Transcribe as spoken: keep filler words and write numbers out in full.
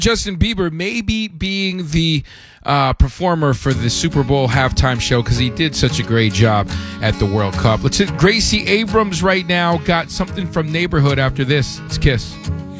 Justin Bieber maybe being the uh, performer for the Super Bowl halftime show because he did such a great job at the World Cup. Let's hit Gracie Abrams right now. Got something from Neighborhood after this. It's Kiss.